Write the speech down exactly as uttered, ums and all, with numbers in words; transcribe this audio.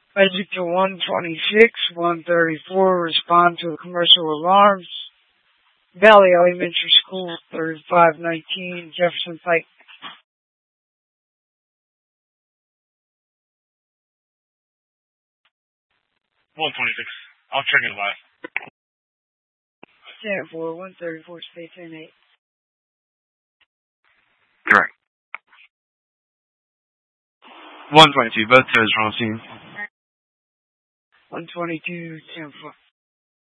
Magic to one twenty-six, one thirty-four, respond to commercial alarms. Valley Elementary School, thirty-five nineteen, Jefferson Pike. one twenty-six. I'll check it live. ten four, one thirty-four, stay ten eight. Correct. one twenty-two, both toes are on scene. one twenty-two, ten four.